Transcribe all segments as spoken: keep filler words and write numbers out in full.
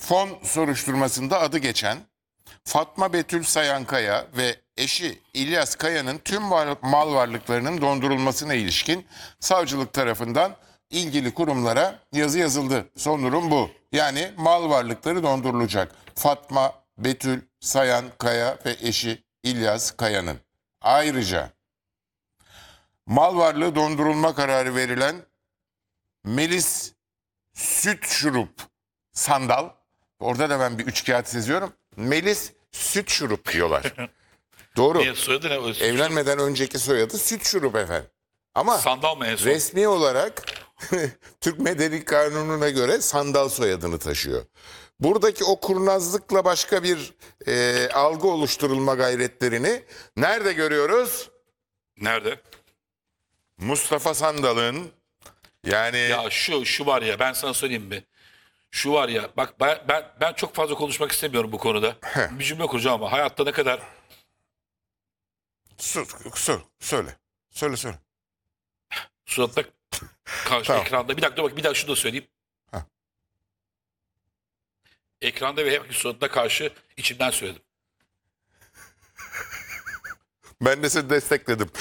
fon soruşturmasında adı geçen Fatma Betül Sayankaya ve eşi İlyas Kaya'nın tüm var- mal varlıklarının dondurulmasına ilişkin savcılık tarafından ilgili kurumlara yazı yazıldı. Son durum bu. Yani mal varlıkları dondurulacak. Fatma Betül Sayankaya ve eşi İlyas Kaya'nın. Ayrıca mal varlığı dondurulma kararı verilen Melis Süt Şurup Sandal. Orada da ben bir üç kağıt seziyorum. Melis Süt Şurup diyorlar. Doğru. Niye soyadı ne? Öyle Evlenmeden önceki soyadı Süt Şurup efendim. Ama Sandal mı en son? resmi olarak Türk Medeni Kanunu'na göre Sandal soyadını taşıyor. Buradaki o kurnazlıkla başka bir e, algı oluşturulma gayretlerini nerede görüyoruz? Nerede? Mustafa Sandal'ın yani Ya şu şu var ya, ben sana söyleyeyim mi? Şu var ya, bak ben ben, ben çok fazla konuşmak istemiyorum bu konuda. Bir cümle kuracağım ama hayatta ne kadar Su, su, söyle. Söyle söyle. suratla karşı Tamam. ekranda, bir dakika bak, bir daha şunu da söyleyeyim. Heh. Ekranda ve hep suratla karşı içimden söyledim. Ben de seni destekledim.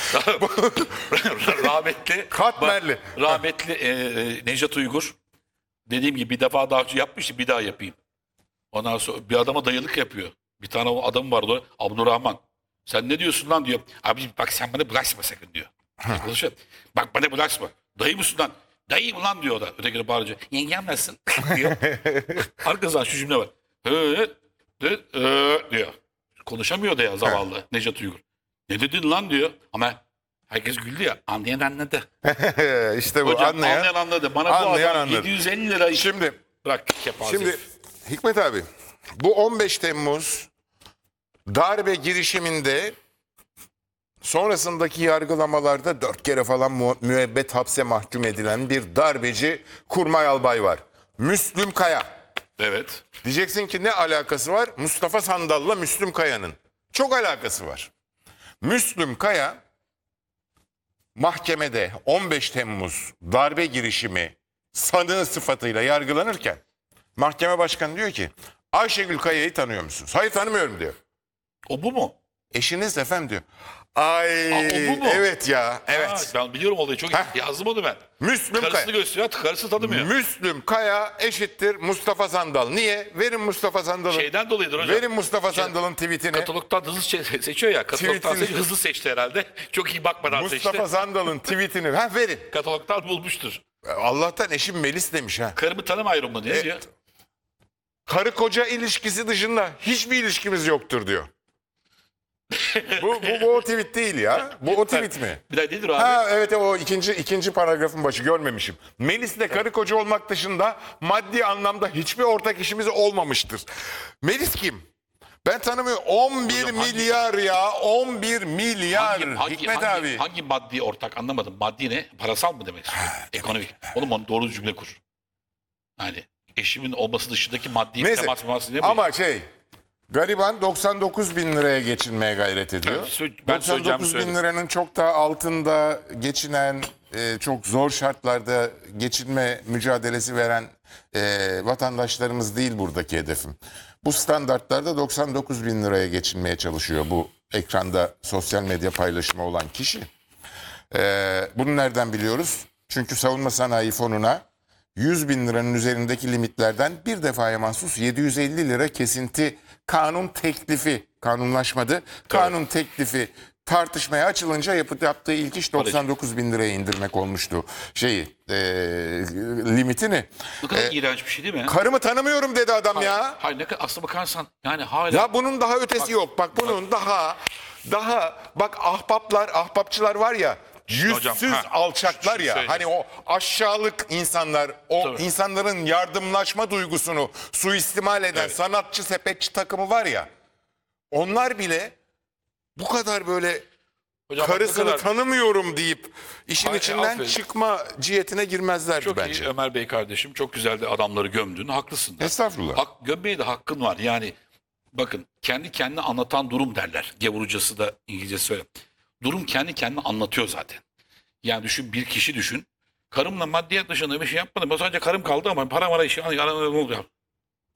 rahmetli Katmerli. bak, rahmetli e, e, Nejat Uygur dediğim gibi bir defa daha önce yapmıştı, bir daha yapayım. Ondan sonra bir adama dayılık yapıyor. Bir tane o adam vardı orada, Abdurrahman. Sen ne diyorsun lan diyor. Abi bak sen bana bulaşma sakın diyor. Konuşuyor. Bak bana bulaşma. Dayı mısın lan? Dayıyım lan diyor o da. Öteki bağırınca yengem nasılsın diyor. Arkasından şu cümle var. Hı, hı, hı, diyor. Konuşamıyor da ya zavallı Nejat Uygur. Ne dedin lan diyor. Ama herkes güldü ya. Anlayan anladı. işte bu Hocam anlayan. anlayan anladı. Bana bu anlayan adam anladı. yedi yüz elli lira Şimdi bırak kepazeyi. Şimdi Hikmet abi, bu on beş Temmuz darbe girişiminde sonrasındaki yargılamalarda dört kere falan mu- müebbet hapse mahkum edilen bir darbeci kurmay albay var. Müslüm Kaya. Evet. Diyeceksin ki ne alakası var? Mustafa Sandal'la Müslüm Kaya'nın. Çok alakası var. Müslüm Kaya mahkemede on beş Temmuz darbe girişimi sanığı sıfatıyla yargılanırken mahkeme başkanı diyor ki Ayşegül Kaya'yı tanıyor musunuz? Hayır tanımıyorum diyor. O bu mu? Eşiniz efendim diyor. Ay Aa, o bu mu? evet ya evet. Ha, ben biliyorum olayı çok iyi. Heh. Yazdım onu ben. Müslüm Karısını Kaya. gösteriyor, karısı tanımıyor. Müslüm Kaya eşittir Mustafa Sandal. Niye? Verin Mustafa Sandal'ın. Şeyden dolayıdır hocam. Verin Mustafa Şey, Sandal'ın tweetini. Katalogdan hızlı se- seçiyor ya. Katalogdan Tweetini. seçiyor, hızlı seçti herhalde. Çok iyi bakmadan Mustafa seçti. Sandal'ın tweetini. Ha verin. Katalogdan bulmuştur. Allah'tan eşim Melis demiş ha. Karımı tanımıyorum mu diye E, diyor. Karı koca ilişkisi dışında hiçbir ilişkimiz yoktur diyor. bu, bu, bu o tweet değil ya. Bu o tweet mi? Bir daha nedir o abi? Ha evet o ikinci ikinci paragrafın başı görmemişim. Melis'le karı koca olmak dışında maddi anlamda hiçbir ortak işimiz olmamıştır. Melis kim? Ben tanımıyorum. on bir Hocam hangi- milyar ya. on bir milyar. Hangi, hangi, Hikmet hangi, abi. hangi maddi ortak anlamadım. Maddi ne? Parasal mı demek istiyor? Ekonomik. Oğlum onu doğru cümle kur. Yani eşimin olması dışındaki maddi Neyse temas teması ne bu? ama şey gariban doksan dokuz bin liraya geçinmeye gayret ediyor. Evet, sö- ben doksan söyleyeceğimi dokuz bin söyledim. liranın çok daha altında geçinen, e, çok zor şartlarda geçinme mücadelesi veren e, vatandaşlarımız değil buradaki hedefim. Bu standartlarda doksan dokuz bin liraya geçinmeye çalışıyor bu ekranda sosyal medya paylaşımı olan kişi. E, bunu nereden biliyoruz? Çünkü savunma sanayi fonuna yüz bin liranın üzerindeki limitlerden bir defaya mahsus yedi yüz elli lira kesinti kanun teklifi kanunlaşmadı. Kanun teklifi tartışmaya açılınca yapı- yaptığı ilk iş doksan dokuz bin liraya indirmek olmuştu şeyi e, limitini. Ne kadar iğrenç bir şey değil mi? Karımı tanımıyorum dedi adam ya. Hayır ne kadar aslına bakarsan yani hala Ya bunun daha ötesi yok. Bak bunun daha daha bak ahbaplar, ahbapçılar var ya. Yüzsüz Hocam, ha, alçaklar şunu ya. söyleyeceğim. Hani o aşağılık insanlar, o Tabii. insanların yardımlaşma duygusunu suistimal eden Evet. sanatçı sepetçi takımı var ya. Onlar bile bu kadar böyle Hocam bak ne karısını kadar- tanımıyorum deyip işin Ay, içinden aferin. çıkma cihetine girmezlerdi Çok bence. iyi Ömer Bey kardeşim. Çok güzel de adamları gömdün. Haklısın da. Estağfurullah. Hak, gömmeye de hakkın var. Yani bakın kendi kendine anlatan durum derler. Gavurcası da İngilizce söyle. Durum kendi kendine anlatıyor zaten. Yani düşün, bir kişi düşün. Karımla maddiyat dışında bir şey yapmadım. Ben sadece karım kaldı ama para mara işi. Yani, ne oluyor?